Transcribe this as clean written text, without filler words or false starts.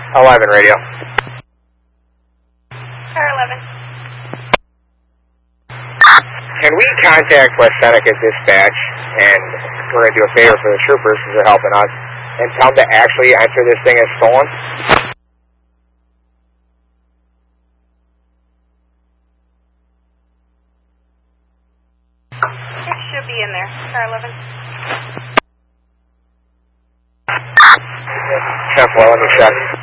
11 radio. Car 11. Can we contact West Seneca Dispatch, and we're going to do a favor for the troopers because they're helping us, and tell them to actually enter this thing as stolen? It should be in there. Car 11. 10-4, let me check.